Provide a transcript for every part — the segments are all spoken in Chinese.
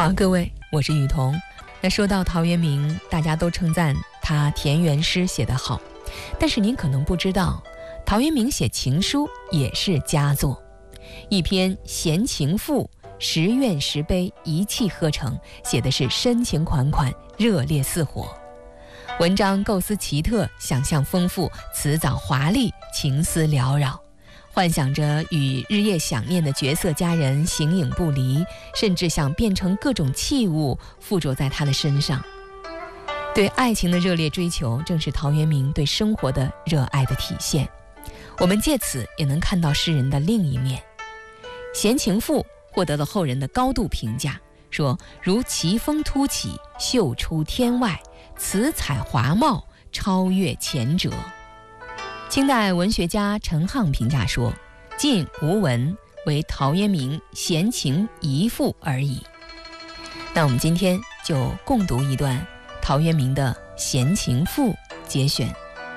好，各位，我是雨桐。那说到陶渊明，大家都称赞他田园诗写得好，但是您可能不知道，陶渊明写情书也是佳作。一篇《闲情赋》10怨10悲一气呵成，写的是深情款款，热烈似火。文章构思奇特，想象丰富，辞藻华丽，情思缭绕，幻想着与日夜想念的绝色佳人形影不离，甚至想变成各种器物附着在他的身上。对爱情的热烈追求，正是陶渊明对生活的热爱的体现。我们借此也能看到诗人的另一面。《闲情赋》获得了后人的高度评价，说如奇峰突起，秀出天外，辞采华茂，超越前者。清代文学家陈沆评价说，晋无闻，为陶渊明闲情一赋而已。那我们今天就共读一段陶渊明的《闲情赋》节选。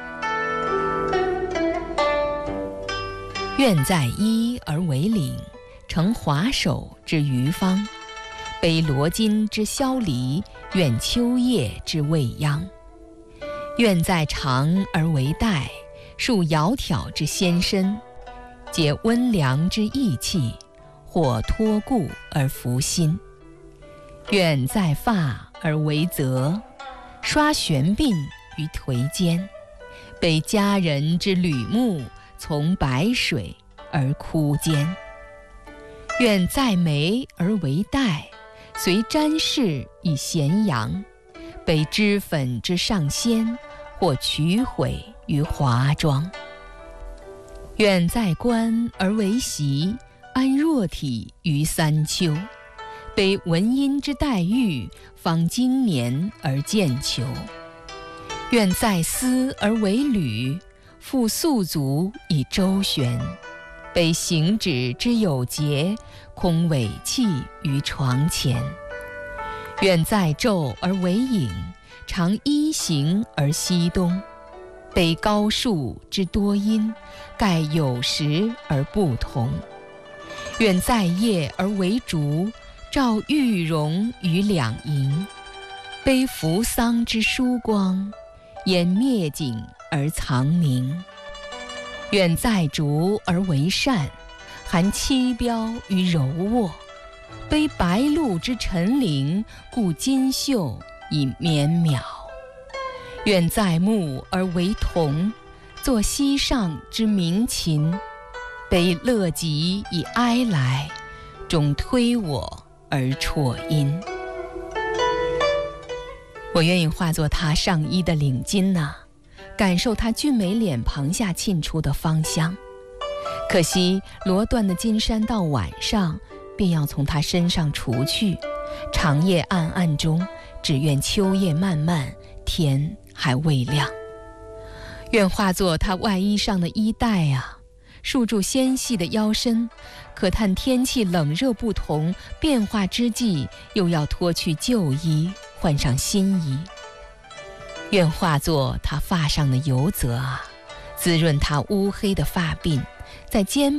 愿在衣而为领，乘华首之余芳，悲罗巾之萧离，愿秋叶之未央。愿在长而为带，束窈窕之纤身，解温凉之意气，或托顾而服心。愿在发而为泽，刷悬鬓于颓肩，被佳人之吕目，从白水而枯坚。愿在眉而为带，随瞻视以咸阳，被脂粉之上仙，或取毁于华妆。愿在冠而为席，安若体于三秋，被文音之黛玉，方经年而见求。愿在丝而为履，复素足以周旋，被行止之有节，空委弃于床前。愿在昼而为影，常依行而西东，被高树之多阴，盖有时而不同。愿在夜而为烛，照玉容于两营，悲扶桑之疏光，掩灭景而藏明。愿在竹而为扇，含七标于柔卧，悲白露之沉灵，故金袖以绵邈。愿在木而为铜，作溪上之鸣琴，悲乐极以哀来，终推我而辍音。我愿意化作他上衣的领巾呐，感受他俊美脸庞下沁出的芳香。可惜罗缎的金衫到晚上便要从他身上除去，长夜暗暗中，只愿秋夜漫漫，天还未亮。愿化作他外衣上的衣带啊，束住纤细的腰身，可叹天气冷热不同，变化之际，又要脱去旧衣，换上新衣。愿化作他发上的油泽啊，滋润他乌黑的发鬓，在肩